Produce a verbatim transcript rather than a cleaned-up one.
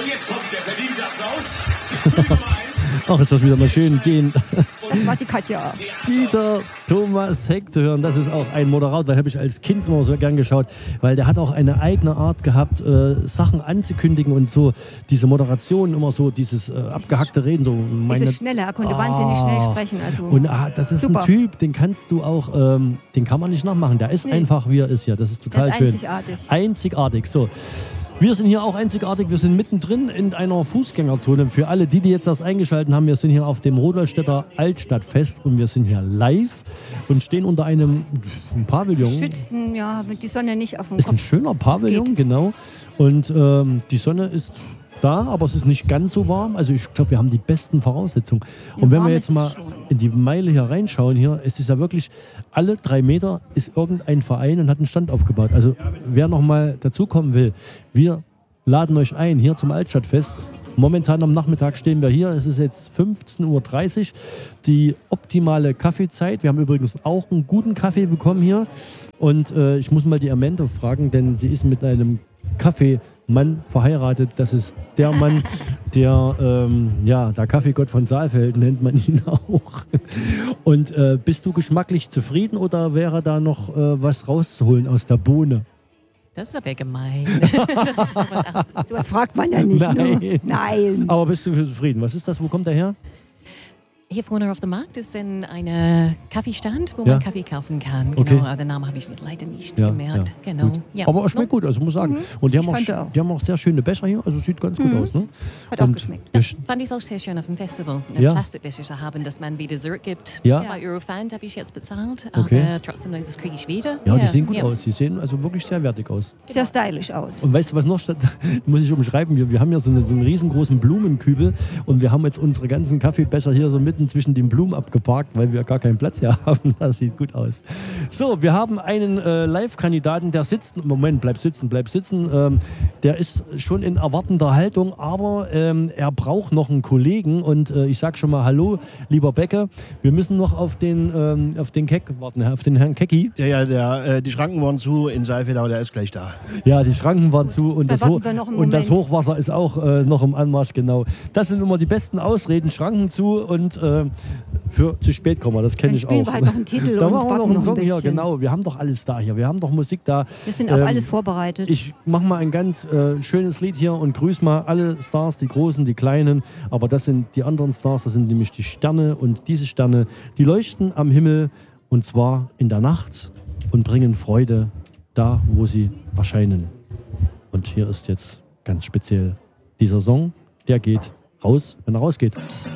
Und jetzt kommt der verdiente Applaus. Ach, ist das wieder mal schön gehen. Das war die Katja. Dieter Thomas Heck zu hören, das ist auch ein Moderator, den habe ich als Kind immer so gern geschaut, weil der hat auch eine eigene Art gehabt, äh, Sachen anzukündigen und so diese Moderation, immer so dieses äh, abgehackte Reden. So meine, dieses Schnelle, er konnte ah, wahnsinnig schnell sprechen. Also und ah, das ist super. Ein Typ, den kannst du auch, ähm, den kann man nicht nachmachen. Der ist nee. einfach, wie er ist hier. Das ist total das ist schön. Einzigartig. Einzigartig, so. Wir sind hier auch einzigartig, wir sind mittendrin in einer Fußgängerzone. Für alle, die, die jetzt erst eingeschaltet haben, wir sind hier auf dem Rudolstädter Altstadtfest und wir sind hier live und stehen unter einem Pavillon. Schützen, ja, mit die Sonne nicht auf dem ist Kopf. Ist ein schöner Pavillon, genau. Und ähm, die Sonne ist da, aber es ist nicht ganz so warm. Also ich glaube, wir haben die besten Voraussetzungen. Und ja, wenn wir jetzt mal in die Meile hier reinschauen, hier ist es ja wirklich, alle drei Meter ist irgendein Verein und hat einen Stand aufgebaut. Also wer noch mal dazukommen will, wir laden euch ein hier zum Altstadtfest. Momentan am Nachmittag stehen wir hier. Es ist jetzt fünfzehn Uhr dreißig, die optimale Kaffeezeit. Wir haben übrigens auch einen guten Kaffee bekommen hier. Und äh, ich muss mal die Amanda fragen, denn sie ist mit einem Kaffee Mann verheiratet, das ist der Mann, der, ähm, ja, der Kaffeegott von Saalfeld nennt man ihn auch. Und äh, bist du geschmacklich zufrieden oder wäre da noch äh, was rauszuholen aus der Bohne? Das ist aber gemein. Das ist sowas so was fragt man ja nicht. Nein. Ne? Nein. Aber bist du zufrieden? Was ist das? Wo kommt der her? Hier vorne auf dem Markt ist ein eine Kaffeestand, wo ja. man Kaffee kaufen kann. Genau, okay. aber den Namen habe ich leider nicht ja, gemerkt. Ja, genau. Ja. Aber es schmeckt gut, also muss ich sagen. Mhm. Und die haben, auch, auch. die haben auch sehr schöne Becher hier, also sieht ganz mhm. gut aus. Ne? Hat und auch geschmeckt. Das fand ich auch sehr schön auf dem Festival, eine ja. Plastikbecher zu haben, dass man wie Dessert gibt. Ja. zwei Euro Pfand habe ich jetzt bezahlt, okay. aber trotzdem, das kriege ich wieder. Ja, ja, die sehen gut ja. aus. Die sehen also wirklich sehr wertig aus. Sehr stylisch aus. Und weißt du, was noch statt, muss ich umschreiben, wir, wir haben ja so, eine, so einen riesengroßen Blumenkübel und wir haben jetzt unsere ganzen Kaffeebecher hier so mitten zwischen den Blumen abgeparkt, weil wir gar keinen Platz hier haben. Das sieht gut aus. So, wir haben einen äh, Live-Kandidaten, der sitzt, Moment, bleib sitzen, bleib sitzen, ähm, der ist schon in erwartender Haltung, aber ähm, er braucht noch einen Kollegen und äh, ich sag schon mal hallo, lieber Becke, wir müssen noch auf den, ähm, auf den Keck warten, auf den Herrn Kecki. Ja, ja, der, äh, die Schranken waren zu in Saalfeld, aber der ist gleich da. Ja, die Schranken waren zu und, das, Ho- und und das Hochwasser ist auch äh, noch im Anmarsch, genau. Das sind immer die besten Ausreden, Schranken zu und äh, für zu spät kommen, das kenne ich auch. Dann spielen wir halt noch einen Titel da und machen wir noch einen Song ein hier, genau. Wir haben doch alles da hier, wir haben doch Musik da. Wir sind auf ähm, alles vorbereitet. Ich mache mal ein ganz äh, schönes Lied hier und grüße mal alle Stars, die Großen, die Kleinen, aber das sind die anderen Stars, das sind nämlich die Sterne und diese Sterne, die leuchten am Himmel und zwar in der Nacht und bringen Freude da, wo sie erscheinen. Und hier ist jetzt ganz speziell dieser Song, der geht raus, wenn er rausgeht.